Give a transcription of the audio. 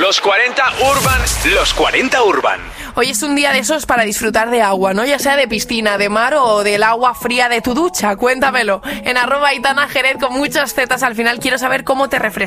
Los 40 Urban. Los 40 Urban. Hoy es un día de esos para disfrutar de agua, ¿no? Ya sea de piscina, de mar o del agua fría de tu ducha. Cuéntamelo. En @AitanaJerez con muchas zetas al final quiero saber cómo te refrescas